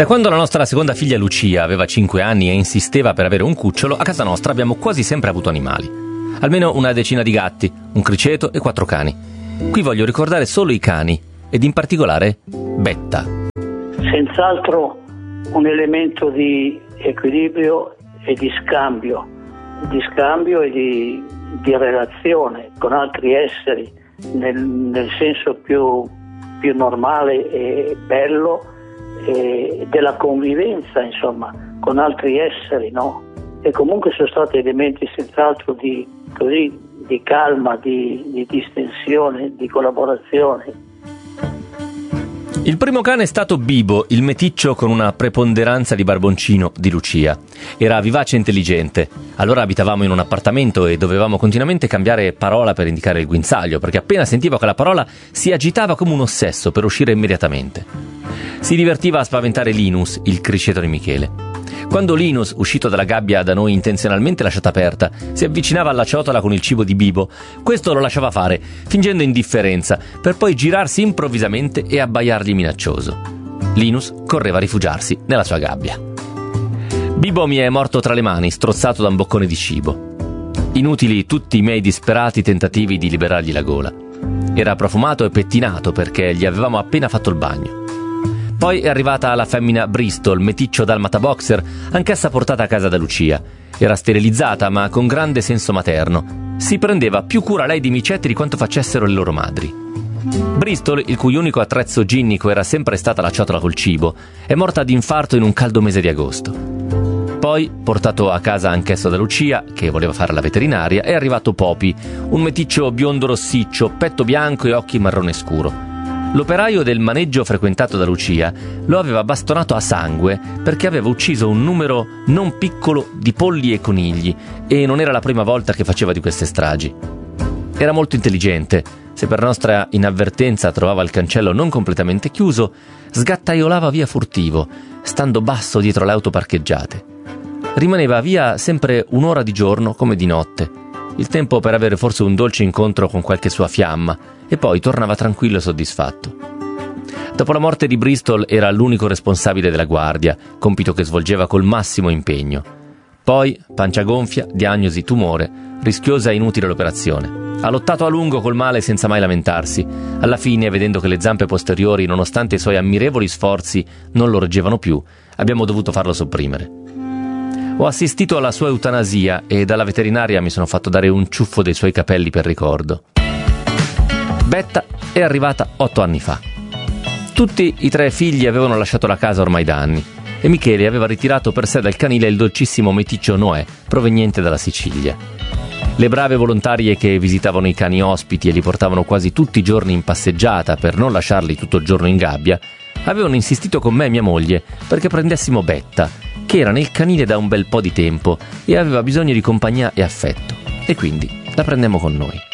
Da quando la nostra seconda figlia Lucia aveva 5 anni e insisteva per avere un cucciolo, a casa nostra abbiamo quasi sempre avuto animali. Almeno una decina di gatti, un criceto e 4 cani. Qui voglio ricordare solo i cani, ed in particolare Betta. Senz'altro un elemento di equilibrio e di scambio e di relazione con altri esseri, nel senso più normale e bello della convivenza, insomma, con altri esseri, no? E comunque sono stati elementi senz'altro di calma, di distensione, di collaborazione. Il primo cane è stato Bibo, il meticcio con una preponderanza di barboncino di Lucia. Era vivace e intelligente. Allora abitavamo in un appartamento e dovevamo continuamente cambiare parola per indicare il guinzaglio, perché appena sentiva quella parola si agitava come un ossesso per uscire immediatamente. Si divertiva a spaventare Linus, il criceto di Michele. Quando Linus, uscito dalla gabbia da noi intenzionalmente lasciata aperta, si avvicinava alla ciotola con il cibo di Bibo, questo lo lasciava fare, fingendo indifferenza, per poi girarsi improvvisamente e abbaiargli minaccioso. Linus correva a rifugiarsi nella sua gabbia. Bibo mi è morto tra le mani, strozzato da un boccone di cibo. Inutili tutti i miei disperati tentativi di liberargli la gola. Era profumato e pettinato perché gli avevamo appena fatto il bagno. Poi è arrivata la femmina Bristol, meticcio dalmata boxer, anch'essa portata a casa da Lucia. Era sterilizzata, ma con grande senso materno. Si prendeva più cura lei di micetti di quanto facessero le loro madri. Bristol, il cui unico attrezzo ginnico era sempre stata la ciotola col cibo, è morta d'infarto in un caldo mese di agosto. Poi, portato a casa anch'esso da Lucia, che voleva fare la veterinaria, è arrivato Popi, un meticcio biondo rossiccio, petto bianco e occhi marrone scuro. L'operaio del maneggio frequentato da Lucia lo aveva bastonato a sangue perché aveva ucciso un numero non piccolo di polli e conigli e non era la prima volta che faceva di queste stragi. Era molto intelligente. Se per nostra inavvertenza trovava il cancello non completamente chiuso, sgattaiolava via furtivo, stando basso dietro le auto parcheggiate. Rimaneva via sempre un'ora di giorno come di notte, il tempo per avere forse un dolce incontro con qualche sua fiamma, e poi tornava tranquillo e soddisfatto. Dopo la morte di Bristol era l'unico responsabile della guardia, compito che svolgeva col massimo impegno. Poi, pancia gonfia, diagnosi tumore, rischiosa e inutile l'operazione. Ha lottato a lungo col male senza mai lamentarsi. Alla fine, vedendo che le zampe posteriori, nonostante i suoi ammirevoli sforzi, non lo reggevano più, abbiamo dovuto farlo sopprimere. Ho assistito alla sua eutanasia e dalla veterinaria mi sono fatto dare un ciuffo dei suoi capelli per ricordo. Betta è arrivata 8 anni fa. Tutti i 3 figli avevano lasciato la casa ormai da anni e Michele aveva ritirato per sé dal canile il dolcissimo meticcio Noè, proveniente dalla Sicilia. Le brave volontarie che visitavano i cani ospiti e li portavano quasi tutti i giorni in passeggiata per non lasciarli tutto il giorno in gabbia, avevano insistito con me e mia moglie perché prendessimo Betta, che era nel canile da un bel po' di tempo e aveva bisogno di compagnia e affetto, e quindi la prendemmo con noi.